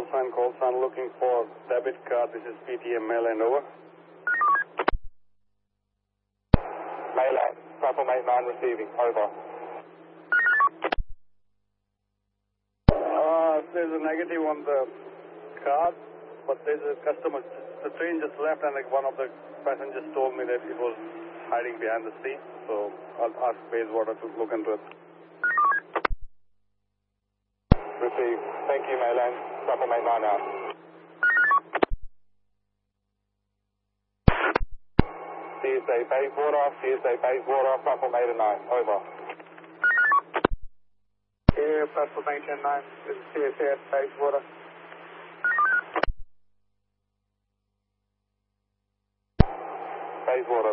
vital sign calls. I'm looking for debit card. This is PTM Mainland, over. Mainland, platform 89 receiving, over. There's a negative on the card, but there's a customer. The train just left, and like one of the passengers told me that it was hiding behind the seat. So I'll ask Bayswater to look into it. Received. Thank you, Mainland. Platform 89 out. CSA Bayswater, platform 89, over. Yeah, platform 89, this is CSA at Bayswater. Bayswater,